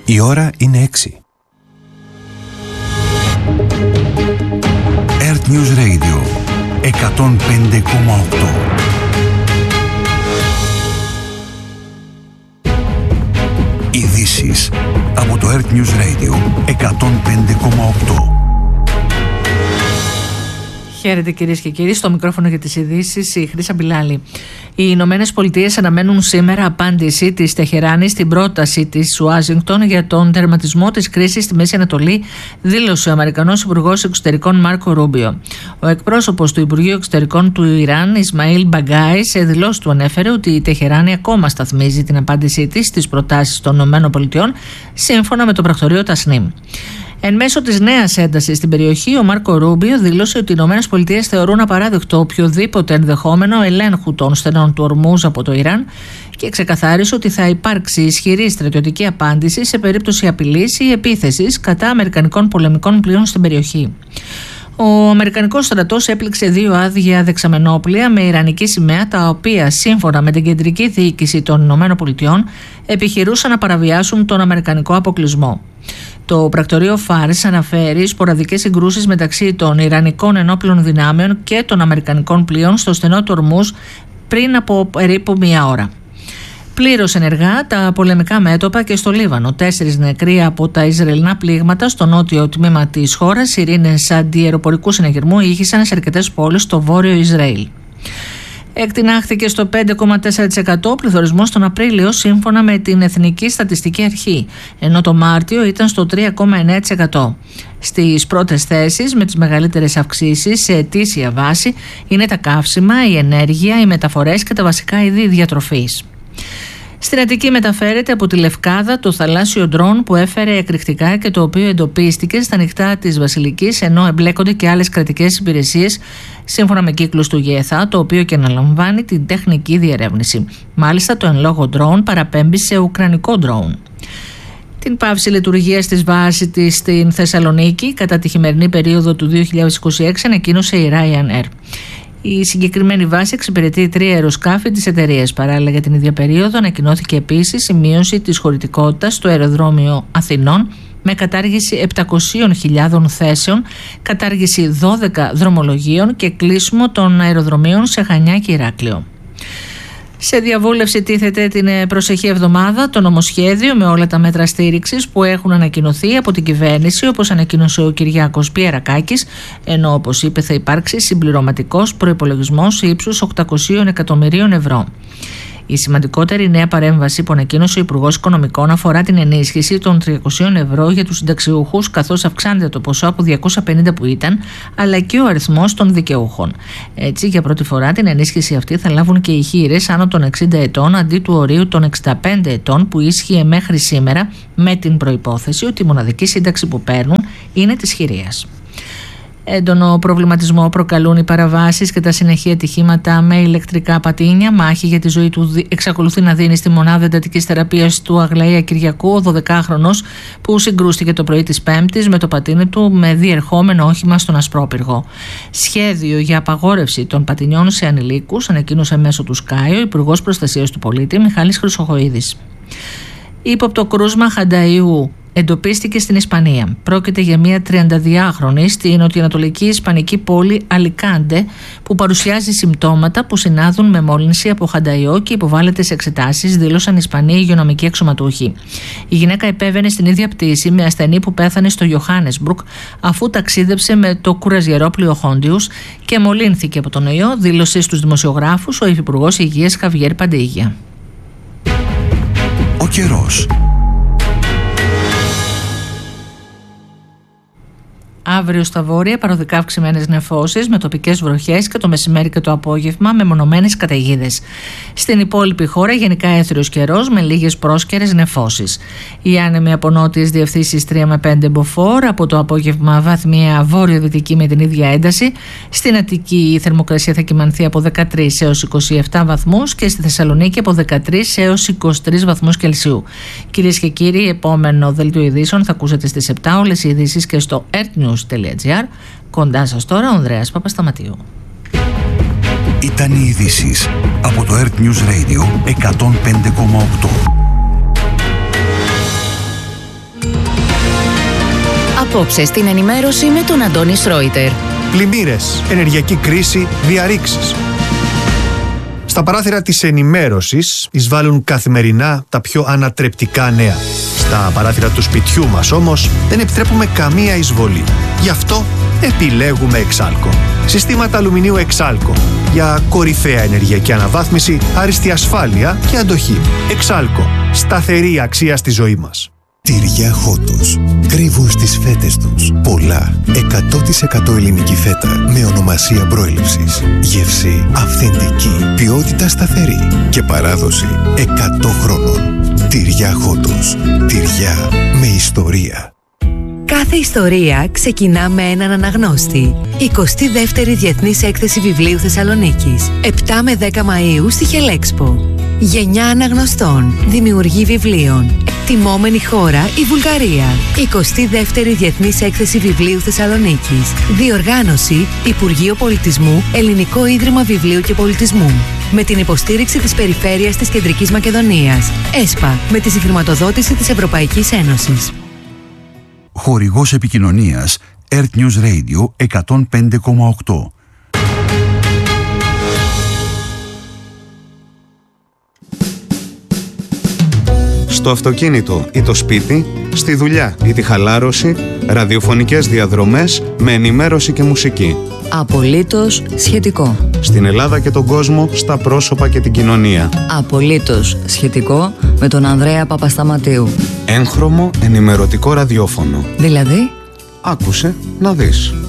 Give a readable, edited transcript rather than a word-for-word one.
Η ώρα είναι 6. Earth News Radio 105,8. Ειδήσεις από το Earth News Radio 105,8. Χαίρετε κυρίες και κύριοι, στο μικρόφωνο για τις ειδήσεις η Χρύσα Μπιλάλη. Οι Ηνωμένες Πολιτείες αναμένουν σήμερα απάντηση της Τεχεράνης στην πρόταση της Ουάσιγκτον για τον τερματισμό της κρίσης στη Μέση Ανατολή, δήλωσε ο Αμερικανός Υπουργός Εξωτερικών Μάρκο Ρούμπιο. Ο εκπρόσωπος του Υπουργείου Εξωτερικών του Ιράν, Ισμαήλ Μπαγκάι, σε δηλώσεις του ανέφερε ότι η Τεχεράνη ακόμα σταθμίζει την απάντησή της στις προτάσεις των ΗΠΑ, σύμφωνα με το πρακτορείο Τασνίμ. Εν μέσω της νέας έντασης στην περιοχή, ο Μάρκο Ρούμπιο δήλωσε ότι οι ΗΠΑ θεωρούν απαράδεκτο οποιοδήποτε ενδεχόμενο ελέγχου των στενών του Ορμούζ από το Ιράν και ξεκαθάρισε ότι θα υπάρξει ισχυρή στρατιωτική απάντηση σε περίπτωση απειλής ή επίθεσης κατά αμερικανικών πολεμικών πλοίων στην περιοχή. Ο Αμερικανικός στρατός έπληξε 2 άδεια δεξαμενόπλια με ιρανική σημαία, τα οποία σύμφωνα με την κεντρική διοίκηση των ΗΠΑ επιχειρούσαν να παραβιάσουν τον αμερικανικό αποκλεισμό. Το πρακτορείο Φάρς αναφέρει σποραδικές συγκρούσεις μεταξύ των Ιρανικών ενόπλων δυνάμεων και των Αμερικανικών πλοίων στο στενό του Ορμούζ πριν από περίπου 1 ώρα. Πλήρως ενεργά τα πολεμικά μέτωπα και στο Λίβανο. 4 νεκροί από τα Ισραηλινά πλήγματα στο νότιο τμήμα της χώρας. Σιρήνες αντιαεροπορικού συναγερμού ήχησαν σε αρκετές πόλεις στο βόρειο Ισραήλ. Εκτινάχθηκε στο 5,4% πληθωρισμός τον Απρίλιο, σύμφωνα με την Εθνική Στατιστική Αρχή, ενώ το Μάρτιο ήταν στο 3,9%. Στις πρώτες θέσεις με τις μεγαλύτερες αυξήσεις σε ετήσια βάση είναι τα καύσιμα, η ενέργεια, οι μεταφορές και τα βασικά είδη διατροφής. Στην Αττική μεταφέρεται από τη Λευκάδα το θαλάσσιο ντρόν που έφερε εκρηκτικά και το οποίο εντοπίστηκε στα νυχτά της Βασιλικής, ενώ εμπλέκονται και άλλες κρατικές υπηρεσίες, σύμφωνα με κύκλους του ΓΕΘΑ, το οποίο και αναλαμβάνει την τεχνική διερεύνηση. Μάλιστα, το εν λόγω ντρόν παραπέμπει σε ουκρανικό ντρόν. Την πάυση λειτουργίας της βάσης της στην Θεσσαλονίκη κατά τη χειμερινή περίοδο του 2026 ανακοίνωσε η Ryanair. Η συγκεκριμένη βάση εξυπηρετεί 3 αεροσκάφη της εταιρείας. Παράλληλα, για την ίδια περίοδο ανακοινώθηκε επίσης η μείωση της χωρητικότητας στο αεροδρόμιο Αθηνών με κατάργηση 700.000 θέσεων, κατάργηση 12 δρομολογίων και κλείσιμο των αεροδρομίων σε Χανιά και Ηράκλειο. Σε διαβούλευση τίθεται την προσεχή εβδομάδα το νομοσχέδιο με όλα τα μέτρα στήριξης που έχουν ανακοινωθεί από την κυβέρνηση, όπως ανακοίνωσε ο Κυριάκος Πιερακάκης, ενώ όπως είπε θα υπάρξει συμπληρωματικός προϋπολογισμός ύψους 800 εκατομμυρίων ευρώ. Η σημαντικότερη νέα παρέμβαση που ανακοίνωσε ο Υπουργός Οικονομικών αφορά την ενίσχυση των 300 ευρώ για τους συνταξιούχους, καθώς αυξάνεται το ποσό από 250 που ήταν, αλλά και ο αριθμός των δικαιούχων. Έτσι, για πρώτη φορά την ενίσχυση αυτή θα λάβουν και οι χήρες άνω των 60 ετών αντί του ορίου των 65 ετών που ίσχυε μέχρι σήμερα, με την προϋπόθεση ότι η μοναδική σύνταξη που παίρνουν είναι της χειρίας. Έντονο προβληματισμό προκαλούν οι παραβάσεις και τα συνεχή ατυχήματα με ηλεκτρικά πατίνια. Μάχη για τη ζωή του εξακολουθεί να δίνει στη μονάδα εντατικής θεραπείας του Αγλαία Κυριακού ο 12χρονος που συγκρούστηκε το πρωί της Πέμπτης με το πατίνι του με διερχόμενο όχημα στον Ασπρόπυργο. Σχέδιο για απαγόρευση των πατινιών σε ανηλίκους ανακοίνωσε μέσω του Sky ο Υπουργός Προστασίας του Πολίτη Μιχάλης Χρυσοχοΐδης. Ύποπτο κρούσμα Χανταϊού εντοπίστηκε στην Ισπανία. Πρόκειται για μια 32χρονη στη νοτιοανατολική ισπανική πόλη Αλικάντε που παρουσιάζει συμπτώματα που συνάδουν με μόλυνση από χανταϊό και υποβάλλεται σε εξετάσεις, δήλωσαν Ισπανοί υγειονομικοί αξιωματούχοι. Η γυναίκα επέβαινε στην ίδια πτήση με ασθενή που πέθανε στο Ιωάννεσμπουργκ αφού ταξίδεψε με το κουραζιερόπλοιο Χόντιους και μολύνθηκε από τον ιό, δήλωσε στους δημοσιογράφους ο Υφυπουργός Υγείας Χαβιέρ Παντείγια. Ο καιρός. Αύριο στα βόρεια παροδικά αυξημένες νεφώσεις με τοπικές βροχές και το μεσημέρι και το απόγευμα με μονομένες καταιγίδες. Στην υπόλοιπη χώρα γενικά έθριος καιρός με λίγες πρόσκαιρες νεφώσεις. Οι άνεμοι από νότιες διευθύνσεις 3 με 5 μποφόρ, από το απόγευμα βαθμία βόρειο-δυτική με την ίδια ένταση. Στην Αττική η θερμοκρασία θα κυμανθεί από 13 έως 27 βαθμούς και στη Θεσσαλονίκη από 13 έως 23 βαθμούς Κελσίου. Κυρίες και κύριοι, επόμενο δελτίο ειδήσεων θα ακούσετε στις 7 όλες οι ειδήσεις και στο earthnews.gr. Κοντά σας τώρα ο Ανδρέας Παπασταματίου. Ήταν οι ειδήσεις από το Earth News Radio 105,8. Απόψε στην ενημέρωση με τον Αντώνη Σρόιτερ. Πλημμύρες, ενεργειακή κρίση, διαρρήξεις. Στα παράθυρα της ενημέρωσης εισβάλλουν καθημερινά τα πιο ανατρεπτικά νέα. Στα παράθυρα του σπιτιού μας όμως δεν επιτρέπουμε καμία εισβολή. Γι' αυτό επιλέγουμε Εξάλκο. Συστήματα αλουμινίου Εξάλκο για κορυφαία ενεργειακή αναβάθμιση, άριστη ασφάλεια και αντοχή. Εξάλκο. Σταθερή αξία στη ζωή μας. Τυριά Χότος. Κρύβουν στις φέτες τους πολλά 100% ελληνική φέτα με ονομασία προέλευσης. Γεύση αυθεντική, ποιότητα σταθερή και παράδοση 100 χρόνων. Τυριά Χότος. Τυριά με ιστορία. Κάθε ιστορία ξεκινά με έναν αναγνώστη. 22η Διεθνής Έκθεση Βιβλίου Θεσσαλονίκης. 7 με 10 Μαΐου στη Χελέξπο. Γενιά αναγνωστών, δημιουργοί βιβλίων. Τιμόμενη χώρα η Βουλγαρία. 22η Διεθνής Έκθεση Βιβλίου Θεσσαλονίκης. Διοργάνωση Υπουργείο Πολιτισμού, Ελληνικό Ίδρυμα Βιβλίου και Πολιτισμού. Με την υποστήριξη της Περιφέρειας της Κεντρικής Μακεδονίας. ΕΣΠΑ, με τη συγχρηματοδότηση της Ευρωπαϊκής Ένωσης. Χορηγός επικοινωνίας Earth News Radio 105,8. Στο αυτοκίνητο ή το σπίτι, στη δουλειά ή τη χαλάρωση, ραδιοφωνικές διαδρομές με ενημέρωση και μουσική. Απολύτως σχετικό. Στην Ελλάδα και τον κόσμο, στα πρόσωπα και την κοινωνία. Απολύτως σχετικό με τον Ανδρέα Παπασταματίου. Έγχρωμο ενημερωτικό ραδιόφωνο. Δηλαδή? Άκουσε να δεις.